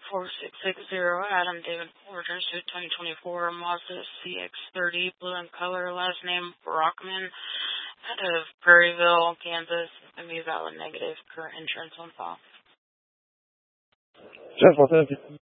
4660, Adam David Porter, suit 2024, Mazda CX-30, blue in color, last name Brockman, out of Prairieville, Kansas. Going to be valid negative, current insurance on file. 10-4,